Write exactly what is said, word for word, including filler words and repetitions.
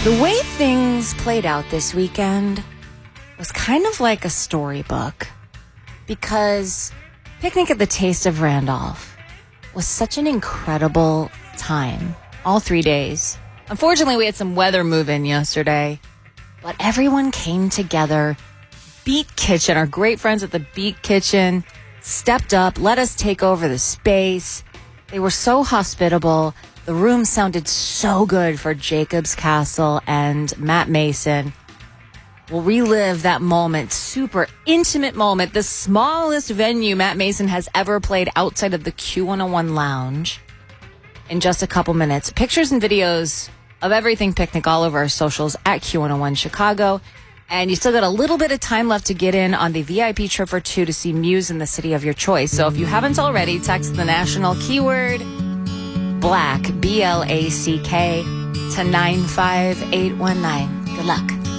The way things played out this weekend was kind of like a storybook, because Picnic at the Taste of Randolph was such an incredible time, all three days. Unfortunately, we had some weather move in yesterday, but everyone came together. Beat Kitchen, our great friends at the Beat Kitchen, stepped up, let us take over the space. They were so hospitable. The room sounded so good for Jacob's Castle and Matt Mason. We'll relive that moment, super intimate moment, the smallest venue Matt Mason has ever played outside of the Q one oh one Lounge, in just a couple minutes. Pictures and videos of everything Picnic all over our socials at Q one oh one Chicago. And you still got a little bit of time left to get in on the V I P trip for two to see Muse in the city of your choice. So if you haven't already, text the national keyword BLACK, B L A C K, to nine five eight one nine. Good luck.